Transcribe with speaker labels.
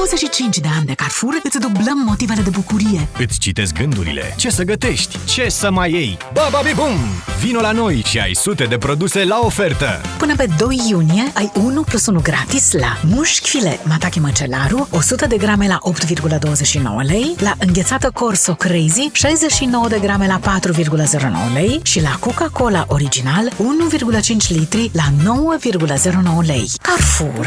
Speaker 1: 25 de ani de Carrefour îți dublăm motivele de bucurie.
Speaker 2: Îți citesc gândurile. Ce să gătești? Ce să mai iei? Baba-bi-bum! Vino la noi și ai sute de produse la ofertă!
Speaker 1: Până pe 2 iunie ai 1+1 gratis la mușchi filet Matache Măcelaru 100 de grame la 8,29 lei, la înghețată Corso Crazy 69 de grame la 4,09 lei și la Coca-Cola Original 1,5 litri la 9,09 lei. Carrefour.